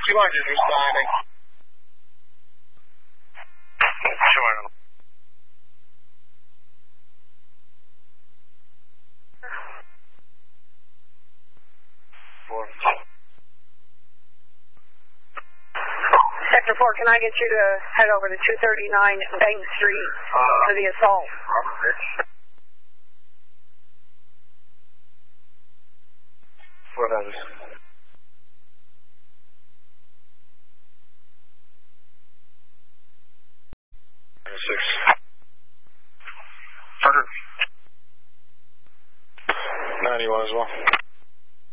Large is responding. Sure. Sector 4, can I get you to head over to 239 Bank Street for the assault? What others? Six. 91 as well.